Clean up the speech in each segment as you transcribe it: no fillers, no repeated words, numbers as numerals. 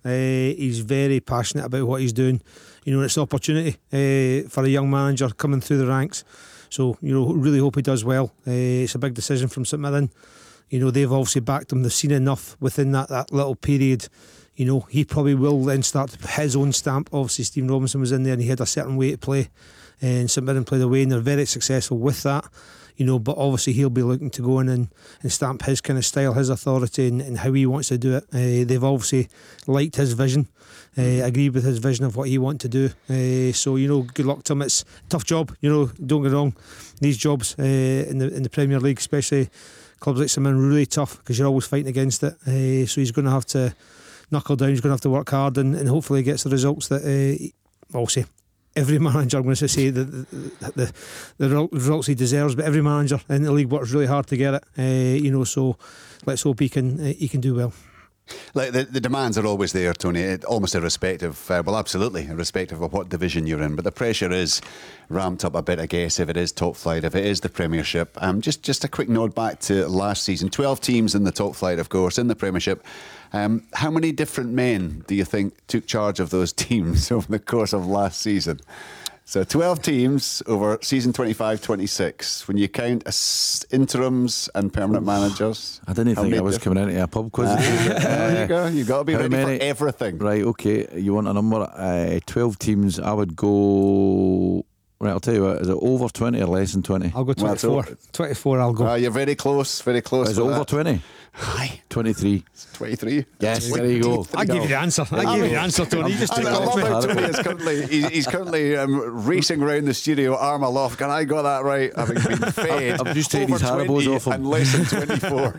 He's very passionate about what he's doing. It's an opportunity for a young manager coming through the ranks. So, really hope he does well. It's a big decision from St Mirren. They've obviously backed him. They've seen enough within that little period. He probably will then start to put his own stamp. Obviously, Stephen Robinson was in there and he had a certain way to play. And St Mirren played away and they're very successful with that. But obviously he'll be looking to go in and stamp his kind of style, his authority and how he wants to do it. They've obviously liked his vision, agreed with his vision of what he wants to do. So good luck to him. It's a tough job, don't get wrong. These jobs in the Premier League, especially clubs like St Mirren, really tough because you're always fighting against it. So he's going to have to knuckle down, he's going to have to work hard and hopefully he gets the results that obviously every manager, I'm going to say the results he deserves, but every manager in the league works really hard to get it. So let's hope he can do well. Like the demands are always there, Tony, almost irrespective, absolutely irrespective of what division you're in, but the pressure is ramped up a bit, I guess, if it is top flight, if it is the Premiership. Just a quick nod back to last season, 12 teams in the top flight, of course, in the Premiership. How many different men do you think took charge of those teams over the course of last season? So 12 teams over season 25-26. When you count interims and permanent managers. I didn't think I was coming into a pub quiz. There you go. You've got to be ready for everything. Right, okay. You want a number? 12 teams. I would go... Right, I'll tell you what. Is it over 20 or less than 20? I'll go 24. 24 I'll go. You're very close, very close. Is it over 20? Aye. 23. 23? Yes, there you go. I gave you the answer. Tony. You just took it off me. Tony is currently racing around the studio, arm aloft. And I got that right, having been fed. I've just taken these Haribos off him. And less than 24.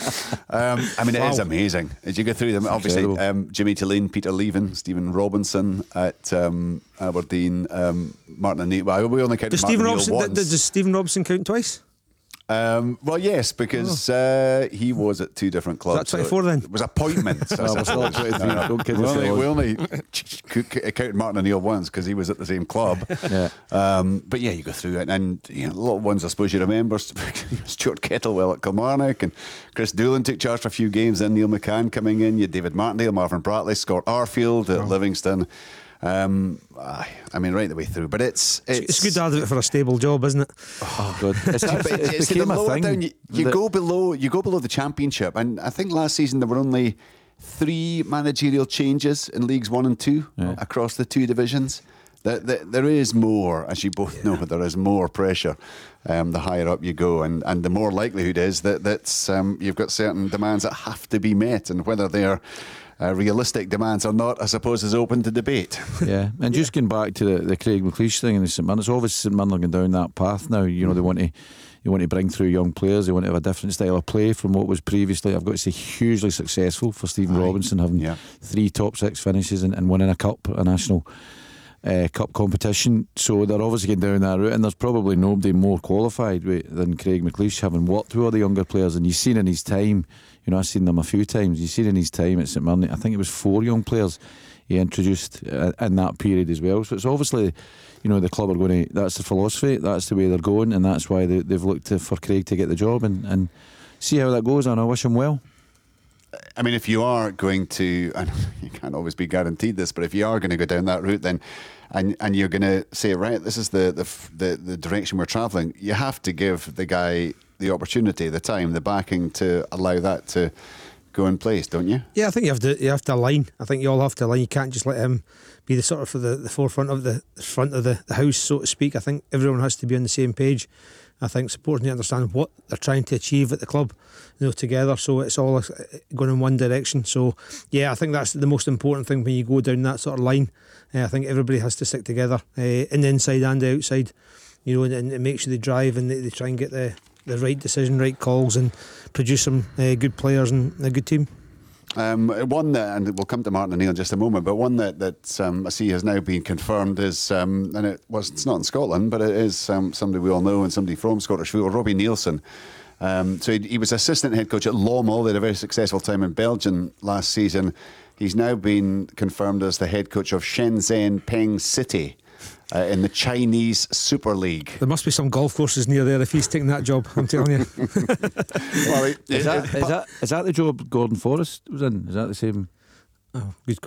It is amazing. As you go through them, It's obviously, incredible. Jimmy Tulane, Peter Leven, Stephen Robinson at Aberdeen, Martin O'Neill. Well, we only counted Martin O'Neill once. Does Stephen Robinson count twice? Well, yes, because he was at two different clubs. Is that 24 then? It was appointments. I we're still at 23. Don't kid yourself. we only counted Martin O'Neill once because he was at the same club. Yeah. But yeah, you go through it, and little ones I suppose you remember. Stuart Kettlewell at Kilmarnock, and Chris Doolan took charge for a few games. Then Neil McCann coming in. You had David Martindale, Marvin Bratley, Scott Arfield at Livingston. Right the way through, but it's good to have it for a stable job, isn't it? Oh god, it's became a thing. Down, you go below the Championship, and I think last season there were only 3 managerial changes in Leagues 1 and 2 across the 2 divisions. There is more, as you both know, there is more pressure the higher up you go, and the more likelihood is that you've got certain demands that have to be met, and whether they are realistic demands or not, I suppose, is open to debate. Yeah, and just going back to the Craig McLeish thing and the St Mirren, it's obvious St Mirren are going down that path now. They want to bring through young players. They want to have a different style of play from what was previously, I've got to say, hugely successful for Stephen Robinson, having 3 top 6 finishes and winning a national cup competition. So they're obviously going down that route, and there's probably nobody more qualified than Craig McLeish, having worked with all the younger players. And you've seen in his time, I've seen them a few times, you've seen in his time at St Mirren, I think it was 4 young players he introduced in that period as well. So it's obviously, the club are going to, that's the philosophy, that's the way they're going, and that's why they've looked for Craig to get the job and see how that goes, and I wish him well. If you are going to, and you can't always be guaranteed this, but if you are going to go down that route, then and you're going to say, right, this is the direction we're travelling, you have to give the guy the opportunity, the time, the backing to allow that to go in place, don't you? Yeah, I think you have to align. I think you all have to align. You can't just let him be the sort of the forefront of the front of the house, so to speak. I think everyone has to be on the same page. I think supporters need to understand what they're trying to achieve at the club, together, so it's all going in one direction. So yeah, I think that's the most important thing when you go down that sort of line. I think everybody has to stick together, in the inside and the outside, and make sure they drive and they try and get the right decision, right calls, and produce some good players and a good team. One that, and we'll come to Martin O'Neill in just a moment, but one that I see has now been confirmed is, and it's not in Scotland, but it is somebody we all know and somebody from Scottish football, Robbie Nielsen. So he was assistant head coach at Lommel. They had a very successful time in Belgium last season. He's now been confirmed as the head coach of Shenzhen Peng City in the Chinese Super League. There must be some golf courses near there if he's taking that job, I'm telling you. Is that the job Gordon Forrest was in? Is that the same? Oh, good